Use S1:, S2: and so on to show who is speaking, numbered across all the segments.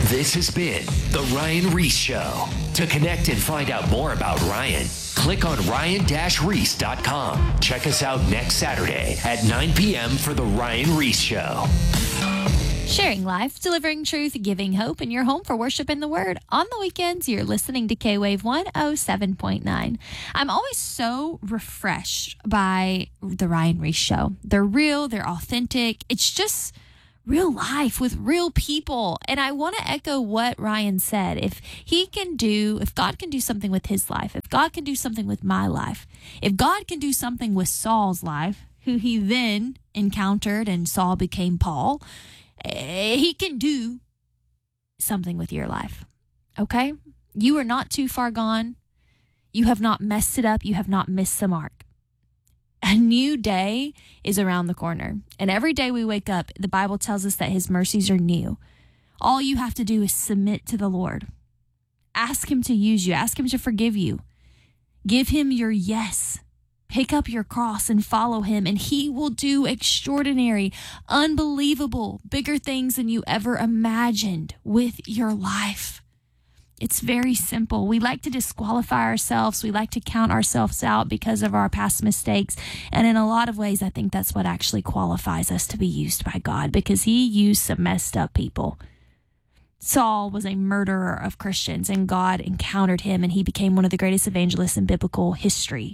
S1: This has been The Ryan Ries Show. To connect and find out more about Ryan, click on ryan-reese.com. Check us out next Saturday at 9 p.m. for The Ryan Ries Show.
S2: Sharing life, delivering truth, giving hope, and your home for worship and the word. On the weekends, you're listening to K-Wave 107.9. I'm always so refreshed by the Ryan Ries Show. They're real, they're authentic. It's just real life with real people. And I want to echo what Ryan said. If God can do something with his life, if God can do something with my life, if God can do something with Saul's life, who he then encountered and Saul became Paul, he can do something with your life. Okay? You are not too far gone. You have not messed it up. You have not missed the mark. A new day is around the corner. And every day we wake up, the Bible tells us that his mercies are new. All you have to do is submit to the Lord. Ask him to use you. Ask him to forgive you. Give him your yes. Pick up your cross and follow him, and he will do extraordinary, unbelievable, bigger things than you ever imagined with your life. It's very simple. We like to disqualify ourselves. We like to count ourselves out because of our past mistakes. And in a lot of ways, I think that's what actually qualifies us to be used by God, because he used some messed up people. Saul was a murderer of Christians, and God encountered him, and he became one of the greatest evangelists in biblical history.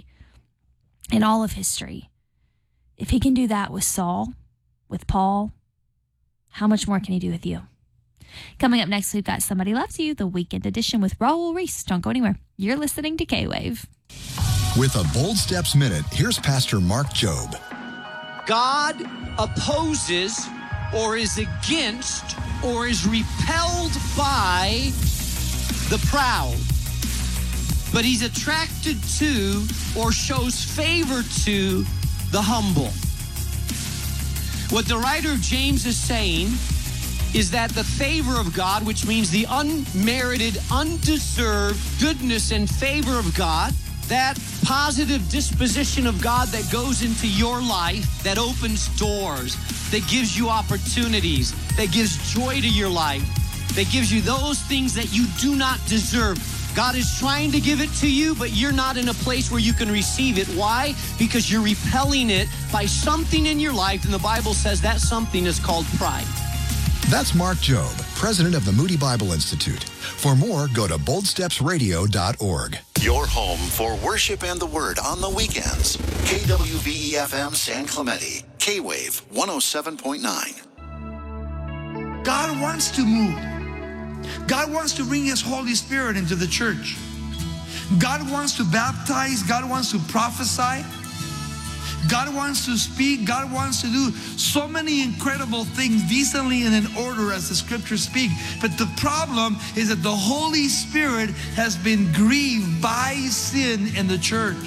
S2: In all of history. If he can do that with Saul, with Paul, how much more can he do with you? Coming up next, we've got Somebody Loves You, the weekend edition with Raul Ries. Don't go anywhere. You're listening to K-Wave.
S3: With a Bold Steps Minute, here's Pastor Mark Jobe.
S4: God opposes or is against or is repelled by the proud, but he's attracted to or shows favor to the humble. What the writer of James is saying is that the favor of God, which means the unmerited, undeserved goodness and favor of God, that positive disposition of God that goes into your life, that opens doors, that gives you opportunities, that gives joy to your life, that gives you those things that you do not deserve. God is trying to give it to you, but you're not in a place where you can receive it. Why? Because you're repelling it by something in your life, and the Bible says that something is called pride.
S3: That's Mark Jobe, president of the Moody Bible Institute. For more, go to boldstepsradio.org.
S5: Your home for worship and the word on the weekends. KWVE-FM San Clemente. K-Wave 107.9.
S6: God wants to move. God wants to bring his Holy Spirit into the church. God wants to baptize. God wants to prophesy. God wants to speak. God wants to do so many incredible things decently and in order as the scriptures speak. But the problem is that the Holy Spirit has been grieved by sin in the church.